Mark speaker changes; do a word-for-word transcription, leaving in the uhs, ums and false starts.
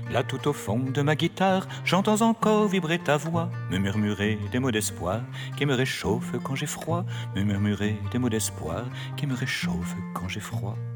Speaker 1: Là tout au fond de ma guitare, j'entends encore vibrer ta voix, me murmurer des mots d'espoir qui me réchauffent quand j'ai froid, me murmurer des mots d'espoir qui me réchauffent quand j'ai froid.